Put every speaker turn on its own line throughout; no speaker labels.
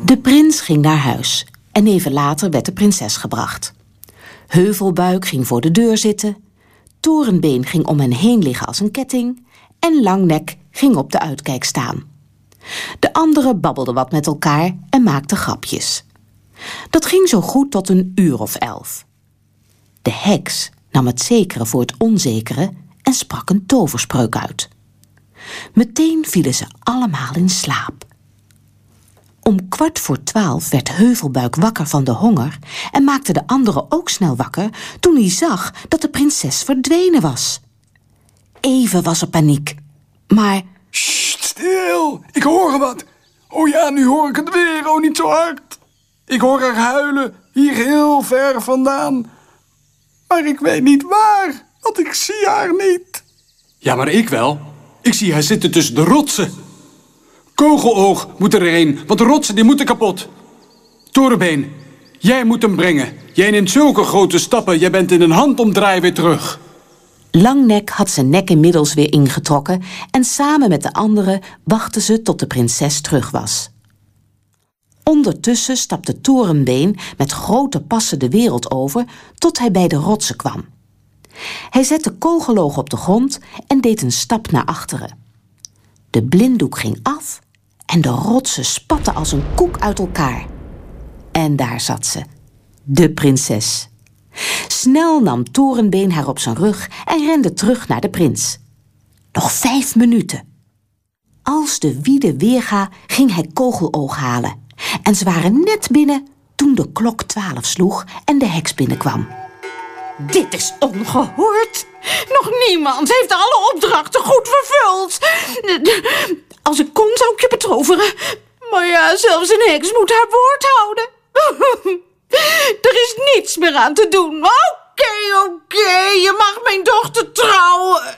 De prins ging naar huis en even later werd de prinses gebracht. Heuvelbuik ging voor de deur zitten, Torenbeen ging om hen heen liggen als een ketting en Langnek ging op de uitkijk staan. De anderen babbelden wat met elkaar en maakten grapjes. Dat ging zo goed tot 1 of 11. De heks nam het zekere voor het onzekere en sprak een toverspreuk uit. Meteen vielen ze allemaal in slaap. Om 11:15 werd Heuvelbuik wakker van de honger en maakte de anderen ook snel wakker toen hij zag dat de prinses verdwenen was. Even was er paniek, maar...
Sst, stil, ik hoor wat. Oh ja, nu hoor ik het weer, oh niet zo hard. Ik hoor haar huilen, hier heel ver vandaan. Maar ik weet niet waar, want ik zie haar niet. Ja, maar ik wel. Ik zie haar zitten tussen de rotsen. Kogeloog moet erheen, want de rotsen die moeten kapot. Torenbeen, jij moet hem brengen. Jij neemt zulke grote stappen, jij bent in een handomdraai weer terug.
Langnek had zijn nek inmiddels weer ingetrokken en samen met de anderen wachtten ze tot de prinses terug was. Ondertussen stapte Torenbeen met grote passen de wereld over tot hij bij de rotsen kwam. Hij zette Kogeloog op de grond en deed een stap naar achteren. De blinddoek ging af en de rotsen spatten als een koek uit elkaar. En daar zat ze, de prinses. Snel nam Torenbeen haar op zijn rug en rende terug naar de prins. Nog 5 minuten. Als de wiede weerga ging hij Kogeloog halen. En ze waren net binnen toen de klok 12 sloeg en de heks binnenkwam.
Dit is ongehoord. Nog niemand heeft alle opdrachten goed vervuld. Als ik kon, zou ik je betoveren. Maar ja, zelfs een heks moet haar woord houden. Er is niets meer aan te doen. Oké, je mag mijn dochter trouwen.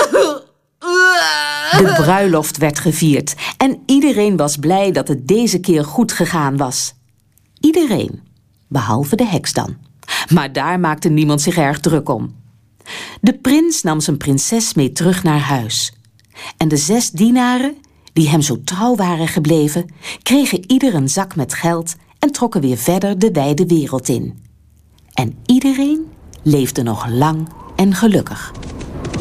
De bruiloft werd gevierd en iedereen was blij dat het deze keer goed gegaan was. Iedereen, behalve de heks dan. Maar daar maakte niemand zich erg druk om. De prins nam zijn prinses mee terug naar huis. En de 6 dienaren, die hem zo trouw waren gebleven, kregen ieder een zak met geld en trokken weer verder de wijde wereld in. En iedereen leefde nog lang en gelukkig.